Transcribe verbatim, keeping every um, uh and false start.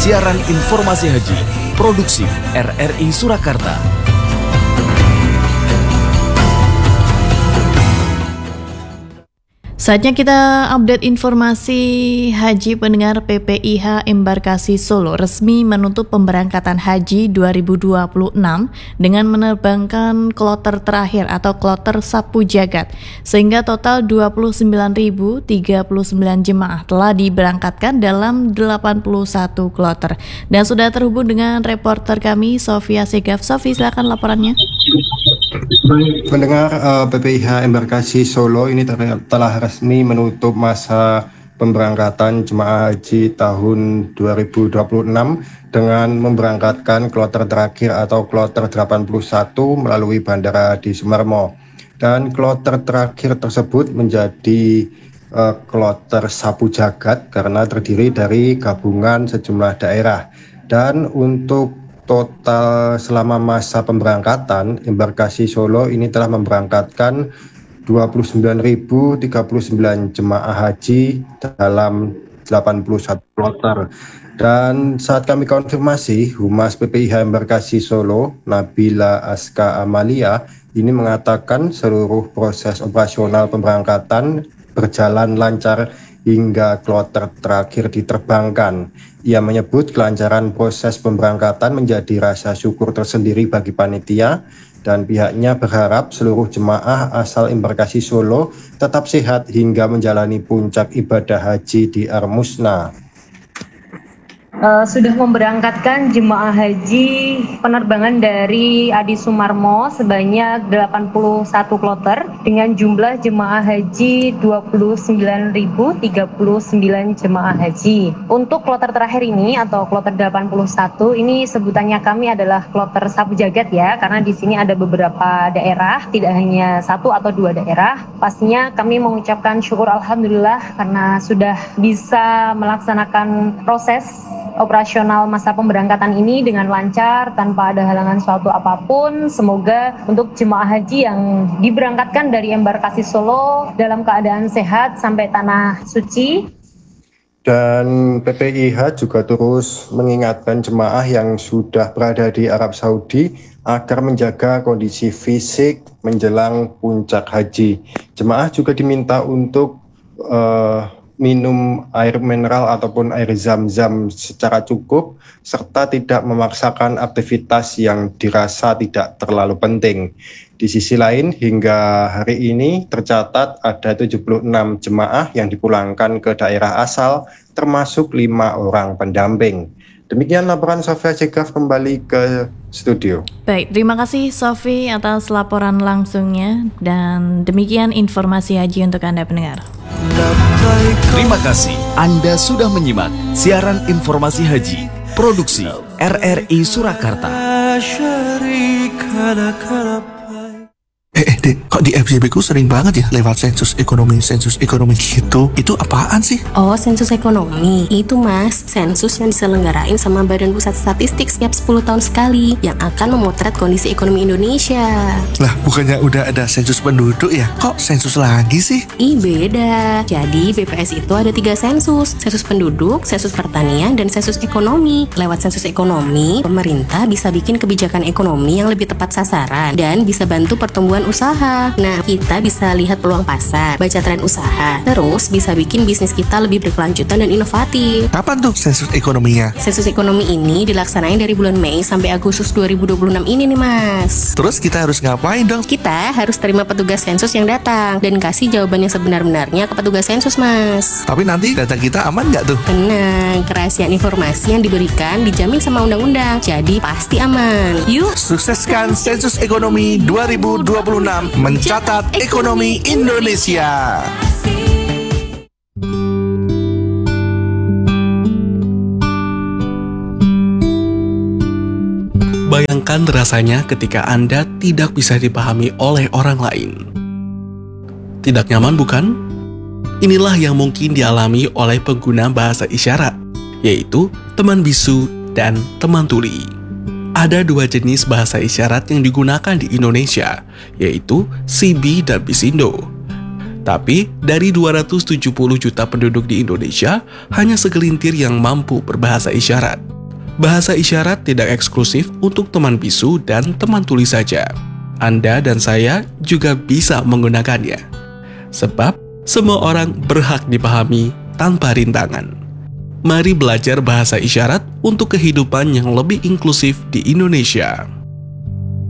siaran informasi haji, produksi R R I Surakarta. Saatnya kita update informasi haji. Pendengar. P P I H Embarkasi Solo resmi menutup pemberangkatan haji dua ribu dua puluh enam dengan menerbangkan kloter terakhir atau kloter sapu jagat, sehingga total dua puluh sembilan ribu tiga puluh sembilan jemaah telah diberangkatkan dalam delapan puluh satu kloter. Dan sudah terhubung dengan reporter kami Sofia Segaf. Sofi, silakan laporannya. Pendengar, uh, P P I H Embarkasi Solo ini ter- telah resmi menutup masa pemberangkatan jemaah haji tahun dua ribu dua puluh enam dengan memberangkatkan kloter terakhir atau kloter delapan puluh satu melalui Bandara Adi Sumarmo. Dan kloter terakhir tersebut menjadi uh, kloter sapu jagat karena terdiri dari gabungan sejumlah daerah. Dan untuk total selama masa pemberangkatan, Embarkasi Solo ini telah memberangkatkan dua puluh sembilan ribu tiga puluh sembilan jemaah haji dalam delapan puluh satu kloter. Dan saat kami konfirmasi, Humas P P I H Embarkasi Solo, Nabila Aska Amalia, ini mengatakan seluruh proses operasional pemberangkatan berjalan lancar hingga kloter terakhir diterbangkan. Ia menyebut kelancaran proses pemberangkatan menjadi rasa syukur tersendiri bagi panitia, dan pihaknya berharap seluruh jemaah asal Embarkasi Solo tetap sehat hingga menjalani puncak ibadah haji di Armusna. Uh, sudah memberangkatkan jemaah haji penerbangan dari Adi Sumarmo sebanyak delapan puluh satu kloter dengan jumlah jemaah haji dua puluh sembilan ribu tiga puluh sembilan jemaah haji. Untuk kloter terakhir ini atau kloter delapan puluh satu ini sebutannya kami adalah kloter sapu jagat ya, karena di sini ada beberapa daerah, tidak hanya satu atau dua daerah. Pastinya kami mengucapkan syukur alhamdulillah karena sudah bisa melaksanakan proses operasional masa pemberangkatan ini dengan lancar tanpa ada halangan suatu apapun. Semoga untuk jemaah haji yang diberangkatkan dari Embarkasi Solo dalam keadaan sehat sampai tanah suci. Dan P P I H juga terus mengingatkan jemaah yang sudah berada di Arab Saudi agar menjaga kondisi fisik menjelang puncak haji. Jemaah juga diminta untuk uh, minum air mineral ataupun air zam-zam secara cukup, serta tidak memaksakan aktivitas yang dirasa tidak terlalu penting. Di sisi lain, hingga hari ini tercatat ada tujuh puluh enam jemaah yang dipulangkan ke daerah asal, termasuk lima orang pendamping. Demikian laporan Sofia Segaf kembali ke studio. Baik, terima kasih Sofi atas laporan langsungnya, dan demikian informasi haji untuk Anda pendengar. Terima kasih Anda sudah menyimak siaran informasi haji, produksi R R I Surakarta. Eh, eh, Dek, kok di F Y P ku sering banget ya lewat sensus ekonomi, sensus ekonomi gitu? Itu apaan sih? Oh, sensus ekonomi. Itu, Mas, sensus yang diselenggarain sama Badan Pusat Statistik setiap sepuluh tahun sekali, yang akan memotret kondisi ekonomi Indonesia. Lah, bukannya udah ada sensus penduduk ya? Kok sensus lagi sih? Ih, beda. Jadi, B P S itu ada tiga sensus. Sensus penduduk, sensus pertanian, dan sensus ekonomi. Lewat sensus ekonomi, pemerintah bisa bikin kebijakan ekonomi yang lebih tepat sasaran dan bisa bantu pertumbuhan usaha. Nah, kita bisa lihat peluang pasar, baca tren usaha, terus bisa bikin bisnis kita lebih berkelanjutan dan inovatif. Kapan tuh sensus ekonominya? Sensus ekonomi ini dilaksanain dari bulan Mei sampai Agustus dua ribu dua puluh enam ini nih, Mas. Terus kita harus ngapain dong? Kita harus terima petugas sensus yang datang dan kasih jawaban yang sebenar-benarnya ke petugas sensus, Mas. Tapi nanti data kita aman nggak tuh? Tenang, kerahasiaan informasi yang diberikan dijamin sama undang-undang, jadi pasti aman. Yuk, sukseskan sensus ekonomi dua ribu dua puluh enam, mencatat ekonomi Indonesia. Bayangkan rasanya ketika Anda tidak bisa dipahami oleh orang lain. Tidak nyaman, bukan? Inilah yang mungkin dialami oleh pengguna bahasa isyarat, yaitu teman bisu dan teman tuli. Ada dua jenis bahasa isyarat yang digunakan di Indonesia, yaitu Sibi dan Bisindo. Tapi dari dua ratus tujuh puluh juta penduduk di Indonesia, hanya segelintir yang mampu berbahasa isyarat. Bahasa isyarat tidak eksklusif untuk teman bisu dan teman tuli saja. Anda dan saya juga bisa menggunakannya. Sebab semua orang berhak dipahami tanpa rintangan. Mari belajar bahasa isyarat untuk kehidupan yang lebih inklusif di Indonesia.